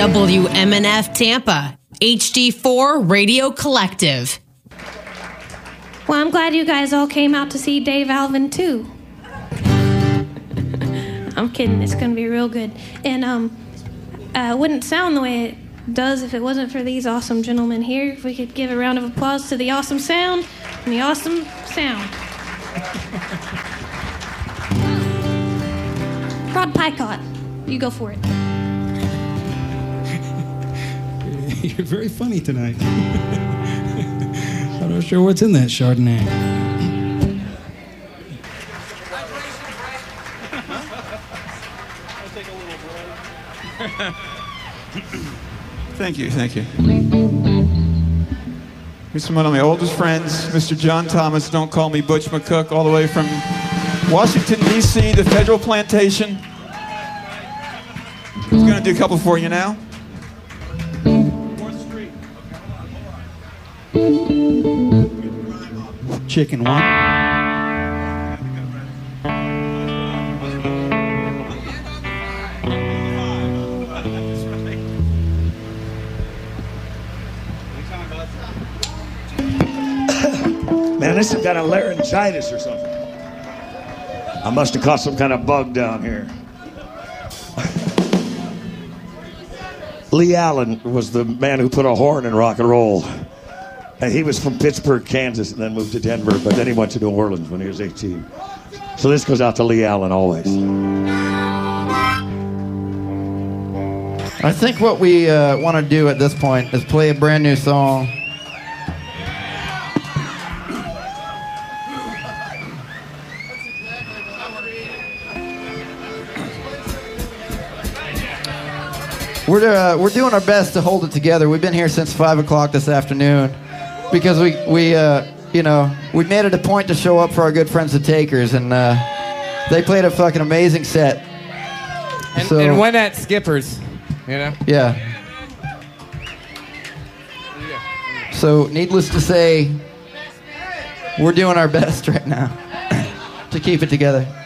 WMNF Tampa, HD4 Radio Collective. Well, I'm glad you guys all came out to see Dave Alvin, too. I'm kidding. It's going to be real good. And it wouldn't sound the way it does if it wasn't for these awesome gentlemen here. If we could give a round of applause to the awesome sound and the awesome sound. Rod Picott, you go for it. You're very funny tonight. I'm not sure what's in that Chardonnay. Thank you. Here's from one of my oldest friends, Mr. John Thomas. Don't call me Butch McCook, all the way from Washington, D.C., the Federal Plantation. He's going to do a couple for you now. Chicken one. Man, this is kind of laryngitis or something. I must have caught some kind of bug down here. Lee Allen was the man who put a horn in rock and roll. And he was from Pittsburgh, Kansas, and then moved to Denver, but then he went to New Orleans when he was 18. So this goes out to Lee Allen always. I think what we want to do at this point is play a brand new song. We're doing our best to hold it together. We've been here since 5 o'clock this afternoon because we made it a point to show up for our good friends the Takers, and they played a fucking amazing set. And went at Skippers, you know? Yeah. So, needless to say, we're doing our best right now to keep it together.